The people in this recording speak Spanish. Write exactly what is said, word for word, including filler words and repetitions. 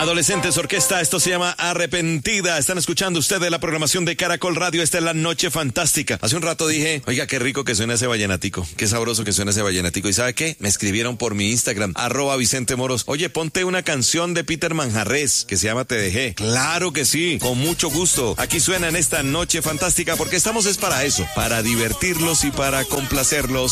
Adolescentes Orquesta, esto se llama Arrepentida. Están escuchando ustedes la programación de Caracol Radio. Esta es la noche fantástica. Hace un rato dije, oiga, qué rico que suena ese vallenatico, qué sabroso que suena ese vallenatico. ¿Y sabe qué? Me escribieron por mi Instagram, arroba Vicente Moros. Oye, ponte una canción de Peter Manjarrés que se llama Te Dejé. Claro que sí, con mucho gusto. Aquí suena en esta noche fantástica porque estamos es para eso, para divertirlos y para complacerlos.